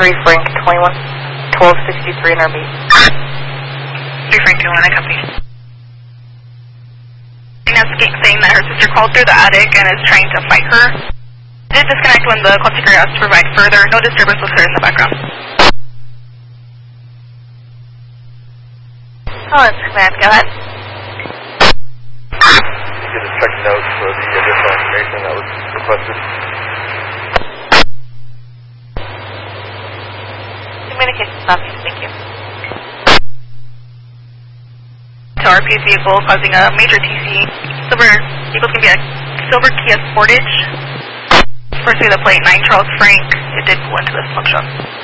3 Frank 21, 1263 in our meet. 3 Frank 21, I copy. That's saying that her sister called through the attic and is trying to fight her. Did disconnect when the call seeker asked to provide further. No disturbance was heard in the background. Oh, it's command. Go ahead. You get a check note for the additional information that was requested. Communication stopping. Thank you. To RP's vehicle causing a major TC. Silver vehicle can be a silver Kia Sportage. First with the plate 9 Charles Frank. It did pull into this slump shop.